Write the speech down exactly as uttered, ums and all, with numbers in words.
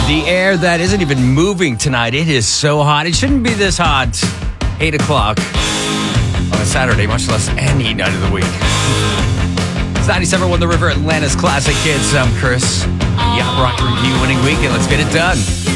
The air that isn't even moving tonight. It is so hot. It shouldn't be this hot. eight o'clock on a Saturday, much less any night of the week. It's ninety-seven point one The River, Atlanta's classic hits. I'm Chris. Yacht Rock Review winning weekend. Let's get it done.